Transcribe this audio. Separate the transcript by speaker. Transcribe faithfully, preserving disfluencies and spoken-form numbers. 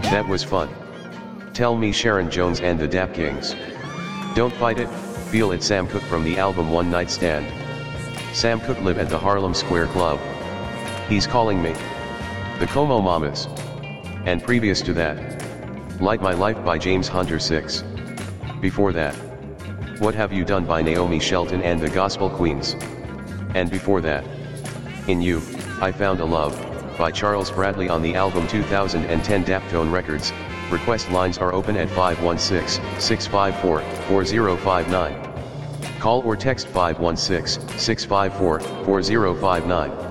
Speaker 1: That was fun. Tell me Sharon Jones and the Dap Kings. Don't fight it, feel it. Sam Cooke from the album One Night Stand. Sam Cooke live at the Harlem Square Club. He's calling me. The Como Mamas. And previous to that, Light My Life by James Hunter six. Before that, What Have You Done by Naomi Shelton and the Gospel Queens. And before that, In You, I Found a Love, by Charles Bradley on the album two thousand ten Daptone Records. Request lines are open at five one six, six five four, four zero five nine. Call or text five one six, six five four, four zero five nine.